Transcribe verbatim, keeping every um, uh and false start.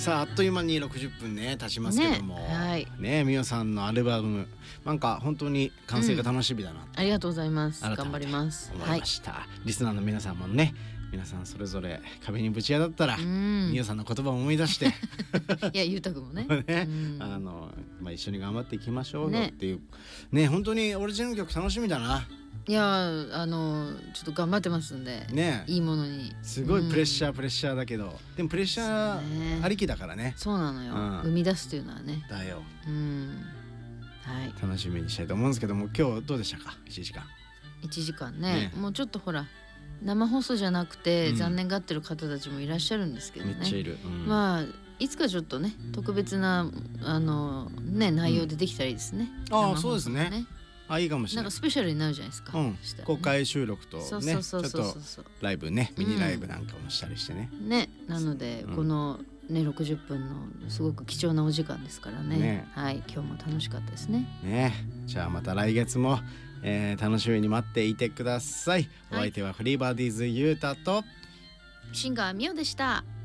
さああっという間にろくじゅっぷんね経ちますけどもね、はい、 ね、みおさんのアルバムなんか本当に完成が楽しみだな、うん、 ありがとうございます。 頑張ります思いました、はい、リスナーの皆さんもね、皆さんそれぞれ壁にぶち当たったらみおさんの言葉を思い出していやゆうたくんもねね、あの、まあ、一緒に頑張っていきましょうよっていう ね, ね本当にオリジナル曲楽しみだな。 いやあのちょっと頑張ってますんで、ね、いいものにすごいプレッシャー、うん、プレッシャーだけどでもプレッシャーありきだからね。 そうなのよ、うん、生み出すというのはねだよ、 うんはい、 楽しみにしたいと思うんですけども、今日どうでしたかいちじかんいちじかん ね, ねもうちょっとほら生放送じゃなくて、うん、残念がってる方たちもいらっしゃるんですけどね。 めっちゃいる、うん、 まあいつかちょっとね特別なあの、ね、内容でできたらいいですね、 うん、ああそうですね。あいいかもしれない。 なんかスペシャルになるじゃないですか、うんね、 公開収録とねちょっとライブねミニライブなんかもしたりしてね、 うん、ねなので、うん、この、ね、ろくじゅっぷんのすごく貴重なお時間ですから ね, ねはい今日も楽しかったですね。 ねじゃあまた来月も、えー、楽しみに待っていてください。お相手はフリーバーディーズゆうたとシンガーみおでした。